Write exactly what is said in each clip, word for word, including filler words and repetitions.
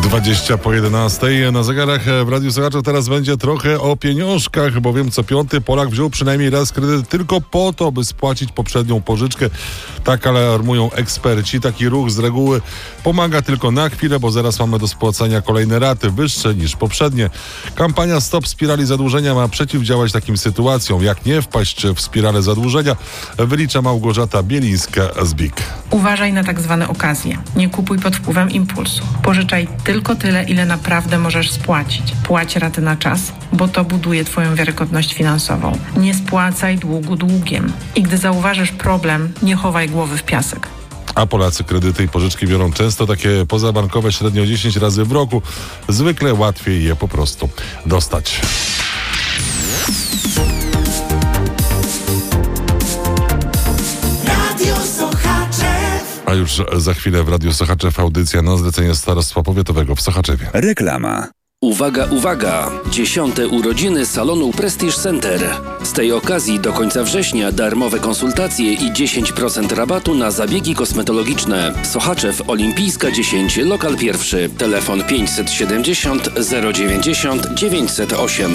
dwadzieścia po jedenastej na zegarach w Radiu Słuchaczy. Teraz będzie trochę o pieniążkach, bowiem co piąty Polak wziął przynajmniej raz kredyt tylko po to, by spłacić poprzednią pożyczkę. Tak alarmują eksperci. Taki ruch z reguły pomaga tylko na chwilę, bo zaraz mamy do spłacania kolejne raty wyższe niż poprzednie. Kampania Stop Spirali Zadłużenia ma przeciwdziałać takim sytuacjom. Jak nie wpaść w spiralę zadłużenia, wylicza Małgorzata Bielińska z B I K. Uważaj na tak zwane okazje. Nie kupuj pod wpływem impulsu. Pożyczaj tylko tyle, ile naprawdę możesz spłacić. Płać raty na czas, bo to buduje Twoją wiarygodność finansową. Nie spłacaj długu długiem. I gdy zauważysz problem, nie chowaj głowy w piasek. A Polacy kredyty i pożyczki biorą często, takie pozabankowe, średnio dziesięć razy w roku. Zwykle łatwiej je po prostu dostać. A już za chwilę w Radiu Sochaczew audycja na zlecenie Starostwa Powiatowego w Sochaczewie. Reklama. Uwaga, uwaga! Dziesiąte urodziny salonu Prestige Center. Z tej okazji do końca września darmowe konsultacje i dziesięć procent rabatu na zabiegi kosmetologiczne. Sochaczew Olimpijska dziesięć, lokal pierwszy. Telefon pięćset siedemdziesiąt zero dziewięćdziesiąt dziewięćset osiem.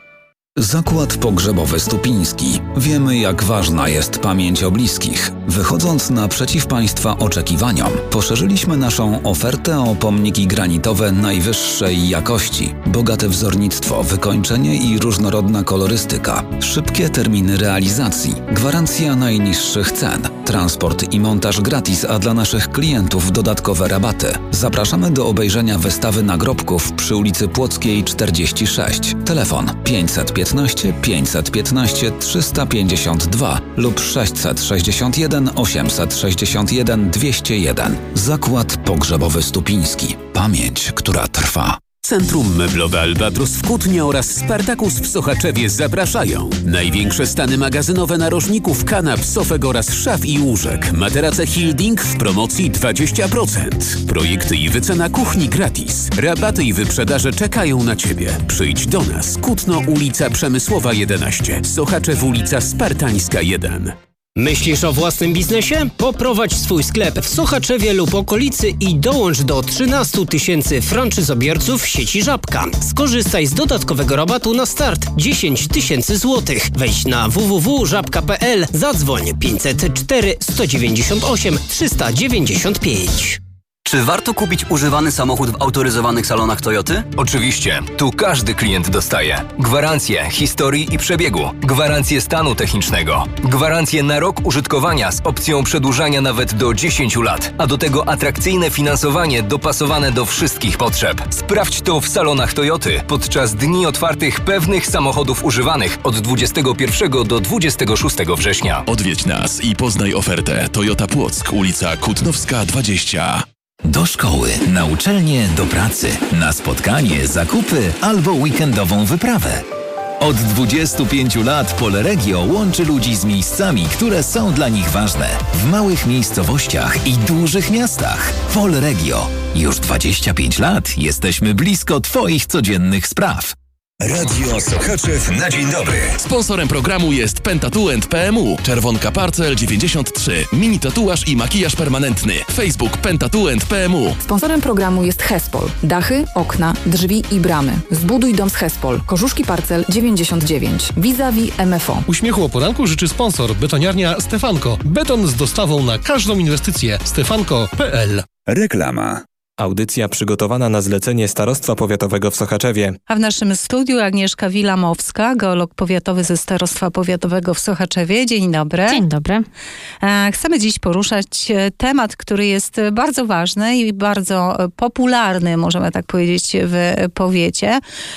Zakład Pogrzebowy Stupiński. Wiemy, jak ważna jest pamięć o bliskich. Wychodząc naprzeciw Państwa oczekiwaniom, poszerzyliśmy naszą ofertę o pomniki granitowe najwyższej jakości. Bogate wzornictwo, wykończenie i różnorodna kolorystyka. Szybkie terminy realizacji. Gwarancja najniższych cen. Transport i montaż gratis, a dla naszych klientów dodatkowe rabaty. Zapraszamy do obejrzenia wystawy nagrobków przy ulicy Płockiej czterdzieści sześć. Telefon pięćset piętnaście pięćset piętnaście trzysta pięćdziesiąt dwa lub sześćset sześćdziesiąt jeden osiemset sześćdziesiąt jeden dwieście jeden. Zakład Pogrzebowy Stupiński. Pamięć, która trwa. Centrum Meblowe Albatros w Kutnie oraz Spartakus w Sochaczewie zapraszają. Największe stany magazynowe narożników, kanap, sofek oraz szaf i łóżek. Materace Hilding w promocji dwadzieścia procent. Projekty i wycena kuchni gratis. Rabaty i wyprzedaże czekają na Ciebie. Przyjdź do nas. Kutno, ulica Przemysłowa jedenaście. Sochaczew, ulica Spartańska jeden. Myślisz o własnym biznesie? Poprowadź swój sklep w Sochaczewie lub okolicy i dołącz do trzynastu tysięcy franczyzobiorców sieci Żabka. Skorzystaj z dodatkowego rabatu na start dziesięć tysięcy złotych. Wejdź na w w w kropka żabka kropka p l, zadzwoń pięćset cztery sto dziewięćdziesiąt osiem trzysta dziewięćdziesiąt pięć. Czy warto kupić używany samochód w autoryzowanych salonach Toyoty? Oczywiście. Tu każdy klient dostaje gwarancję historii i przebiegu, gwarancję stanu technicznego, gwarancję na rok użytkowania z opcją przedłużania nawet do dziesięciu lat, a do tego atrakcyjne finansowanie dopasowane do wszystkich potrzeb. Sprawdź to w salonach Toyoty podczas dni otwartych pewnych samochodów używanych od dwudziestego pierwszego do dwudziestego szóstego września. Odwiedź nas i poznaj ofertę. Toyota Płock, ulica Kutnowska dwadzieścia. Do szkoły, na uczelnię, do pracy, na spotkanie, zakupy albo weekendową wyprawę. Od dwudziestu pięciu lat Polregio łączy ludzi z miejscami, które są dla nich ważne. W małych miejscowościach i dużych miastach. Polregio. Już dwadzieścia pięć lat jesteśmy blisko Twoich codziennych spraw. Radio Sochaczew na dzień dobry. Sponsorem programu jest Pentatuent P M U. Czerwonka Parcel dziewięćdziesiąt trzy. Mini tatuaż i makijaż permanentny. Facebook Pentatuent P M U. Sponsorem programu jest Hespol. Dachy, okna, drzwi i bramy. Zbuduj dom z Hespol. Korzuszki Parcel dziewięćdziesiąt dziewięć. Vis-a-vis M F O. Uśmiechu o poranku życzy sponsor. Betoniarnia Stefanko. Beton z dostawą na każdą inwestycję. stefanko kropka p l. Reklama. Audycja przygotowana na zlecenie Starostwa Powiatowego w Sochaczewie. A w naszym studiu Agnieszka Wilamowska, geolog powiatowy ze Starostwa Powiatowego w Sochaczewie. Dzień dobry. Dzień dobry. Chcemy dziś poruszać temat, który jest bardzo ważny i bardzo popularny, możemy tak powiedzieć, w powiecie,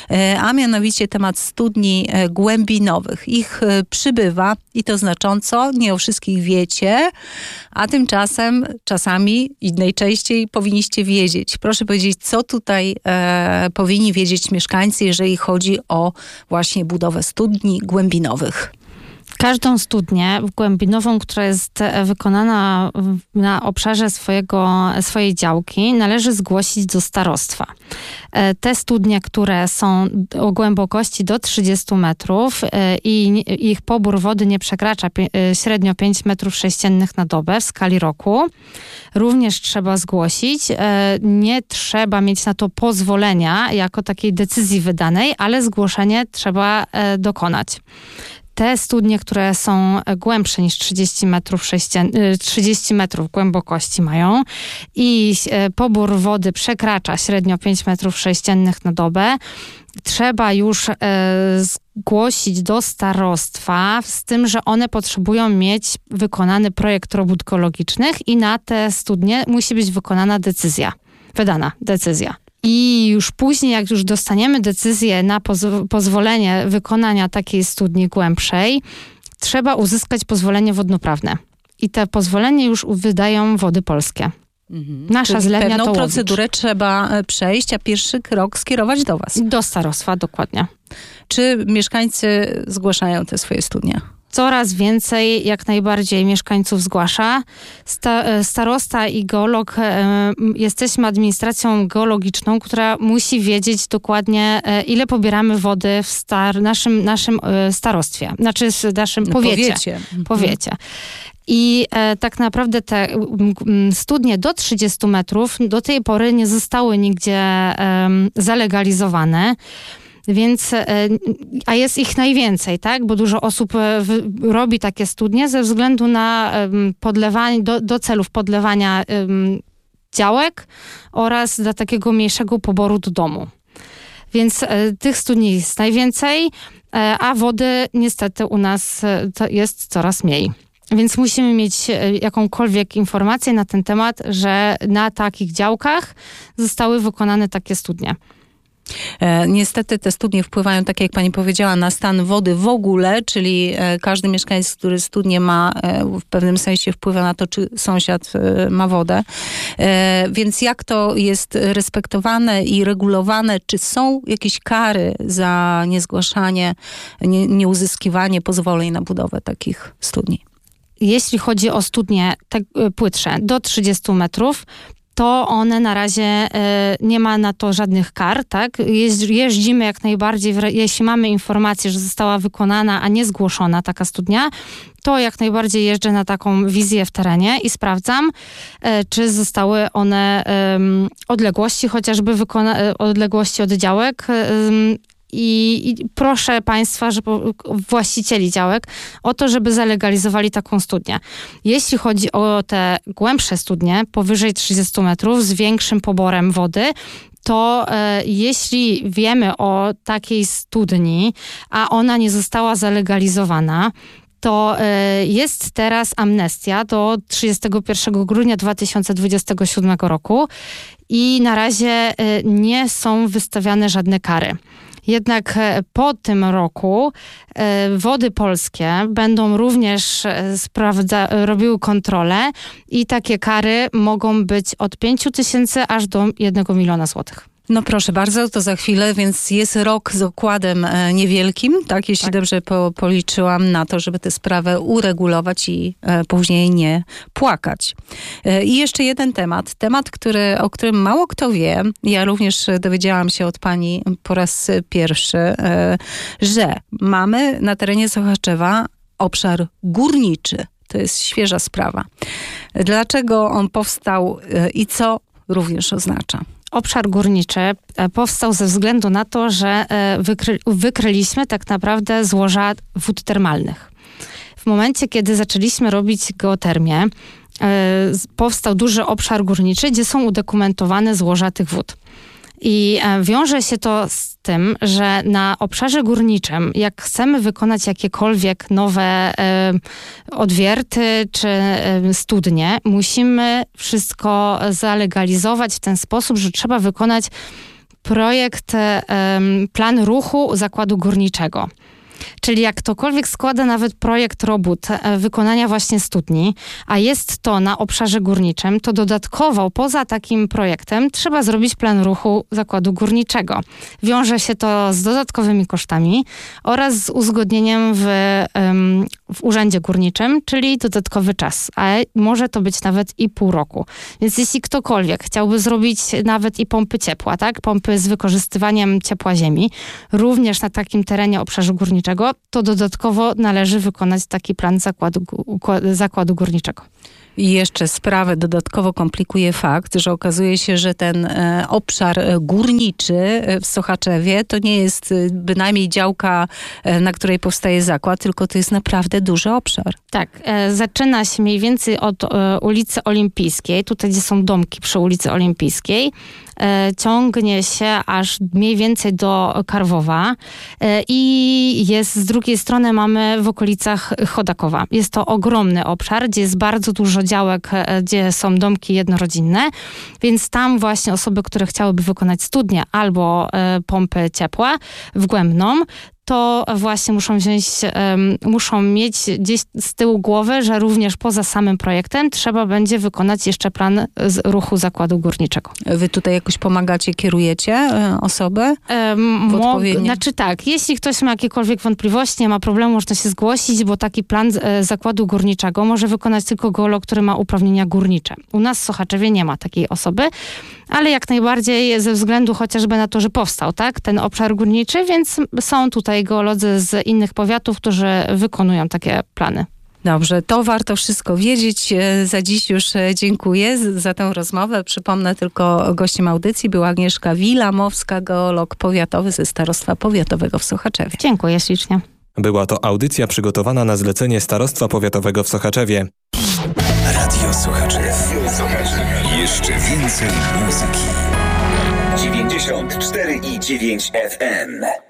a mianowicie temat studni głębinowych. Ich przybywa i to znacząco, nie o wszystkich wiecie, a tymczasem czasami i najczęściej powinniście wiedzieć. Proszę powiedzieć, co tutaj e, powinni wiedzieć mieszkańcy, jeżeli chodzi o właśnie budowę studni głębinowych. Każdą studnię głębinową, która jest wykonana na obszarze swojego, swojej działki, należy zgłosić do starostwa. Te studnie, które są o głębokości do trzydziestu metrów i ich pobór wody nie przekracza średnio pięć metrów sześciennych na dobę w skali roku, również trzeba zgłosić. Nie trzeba mieć na to pozwolenia jako takiej decyzji wydanej, ale zgłoszenie trzeba dokonać. Te studnie, które są głębsze niż trzydzieści metrów, sześcien... trzydzieści metrów głębokości mają i pobór wody przekracza średnio pięć metrów sześciennych na dobę, trzeba już e, zgłosić do starostwa z tym, że one potrzebują mieć wykonany projekt robót geologicznych i na te studnie musi być wykonana decyzja, wydana decyzja. I już później, jak już dostaniemy decyzję na poz- pozwolenie wykonania takiej studni głębszej, trzeba uzyskać pozwolenie wodnoprawne. I te pozwolenie już wydają Wody Polskie. Mhm. Nasza Czyli zlewnia pewną to procedurę Łowicz. Trzeba przejść, a pierwszy krok skierować do was. Do starostwa, dokładnie. Czy mieszkańcy zgłaszają te swoje studnie? Coraz więcej, jak najbardziej mieszkańców zgłasza. Sta, starosta i geolog, e, jesteśmy administracją geologiczną, która musi wiedzieć dokładnie, e, ile pobieramy wody w star, naszym, naszym e, starostwie, znaczy w naszym No, powiecie. powiecie. powiecie. I e, tak naprawdę te m, studnie do trzydziestu metrów do tej pory nie zostały nigdzie e, zalegalizowane. Więc, a jest ich najwięcej, tak? Bo dużo osób robi takie studnie ze względu na podlewanie, do, do celów podlewania działek oraz dla takiego mniejszego poboru do domu. Więc tych studni jest najwięcej, a wody niestety u nas to jest coraz mniej. Więc musimy mieć jakąkolwiek informację na ten temat, że na takich działkach zostały wykonane takie studnie. E, niestety te studnie wpływają, tak jak pani powiedziała, na stan wody w ogóle, czyli e, każdy mieszkaniec, który studnię ma, e, w pewnym sensie wpływa na to, czy sąsiad e, ma wodę. E, więc jak to jest respektowane i regulowane? Czy są jakieś kary za niezgłaszanie, nie, nieuzyskiwanie pozwoleń na budowę takich studni? Jeśli chodzi o studnie te płytsze do trzydziestu metrów, to one na razie y, nie ma na to żadnych kar, tak? Jeź, jeździmy jak najbardziej, w, jeśli mamy informację, że została wykonana, a nie zgłoszona taka studnia, to jak najbardziej jeżdżę na taką wizję w terenie i sprawdzam, y, czy zostały one y, odległości, chociażby wykona- odległości od działek, y, I, I proszę Państwa, żeby, właścicieli działek, o to, żeby zalegalizowali taką studnię. Jeśli chodzi o te głębsze studnie, powyżej trzydziestu metrów, z większym poborem wody, to e, jeśli wiemy o takiej studni, a ona nie została zalegalizowana, to e, jest teraz amnestia do trzydziestego pierwszego grudnia dwa tysiące dwudziestego siódmego roku i na razie e, nie są wystawiane żadne kary. Jednak po tym roku e, Wody Polskie będą również e, sprawdza, robiły kontrolę i takie kary mogą być od pięciu tysięcy aż do jednego miliona złotych. No proszę bardzo, to za chwilę, więc jest rok z okładem e, niewielkim, tak, jeśli tak. dobrze po, policzyłam na to, żeby tę sprawę uregulować i e, później nie płakać. E, I jeszcze jeden temat, temat, który, o którym mało kto wie, ja również dowiedziałam się od pani po raz pierwszy, e, że mamy na terenie Sochaczewa obszar górniczy. To jest świeża sprawa. Dlaczego on powstał e, i co również oznacza? Obszar górniczy powstał ze względu na to, że wykry, wykryliśmy tak naprawdę złoża wód termalnych. W momencie, kiedy zaczęliśmy robić geotermię, powstał duży obszar górniczy, gdzie są udokumentowane złoża tych wód. I wiąże się to z tym, że na obszarze górniczym, jak chcemy wykonać jakiekolwiek nowe e, odwierty czy e, studnie, musimy wszystko zalegalizować w ten sposób, że trzeba wykonać projekt, e, plan ruchu zakładu górniczego. Czyli jak ktokolwiek składa nawet projekt robót e, wykonania właśnie studni, a jest to na obszarze górniczym, to dodatkowo poza takim projektem trzeba zrobić plan ruchu zakładu górniczego. Wiąże się to z dodatkowymi kosztami oraz z uzgodnieniem w um, w urzędzie górniczym, czyli dodatkowy czas, a może to być nawet i pół roku. Więc jeśli ktokolwiek chciałby zrobić nawet i pompy ciepła, tak, pompy z wykorzystywaniem ciepła ziemi, również na takim terenie obszaru górniczego, to dodatkowo należy wykonać taki plan zakładu, zakładu górniczego. I jeszcze sprawę dodatkowo komplikuje fakt, że okazuje się, że ten e, obszar górniczy w Sochaczewie to nie jest bynajmniej działka, e, na której powstaje zakład, tylko to jest naprawdę duży obszar. Tak, e, zaczyna się mniej więcej od e, ulicy Olimpijskiej, tutaj gdzie są domki przy ulicy Olimpijskiej, e, ciągnie się aż mniej więcej do Karwowa e, i jest z drugiej strony mamy w okolicach Chodakowa. Jest to ogromny obszar, gdzie jest bardzo dużo działek, gdzie są domki jednorodzinne, więc tam właśnie osoby, które chciałyby wykonać studnię albo e, pompę ciepła wgłębną, to właśnie muszą wziąć, um, muszą mieć gdzieś z tyłu głowy, że również poza samym projektem trzeba będzie wykonać jeszcze plan z ruchu zakładu górniczego. Wy tutaj jakoś pomagacie, kierujecie e, osobę? Um, mo- znaczy tak, jeśli ktoś ma jakiekolwiek wątpliwości, nie ma problemu, można się zgłosić, bo taki plan e, zakładu górniczego może wykonać tylko geolog, który ma uprawnienia górnicze. U nas w Sochaczewie nie ma takiej osoby, ale jak najbardziej ze względu chociażby na to, że powstał, tak, ten obszar górniczy, więc są tutaj geolodzy z innych powiatów, którzy wykonują takie plany. Dobrze, to warto wszystko wiedzieć. Za dziś już dziękuję za tę rozmowę. Przypomnę tylko, gościem audycji była Agnieszka Wilamowska, geolog powiatowy ze Starostwa Powiatowego w Sochaczewie. Dziękuję ślicznie. Była to audycja przygotowana na zlecenie Starostwa Powiatowego w Sochaczewie. Radio Sochaczew. Jeszcze więcej muzyki. dziewięćdziesiąt cztery i dziewięć F M.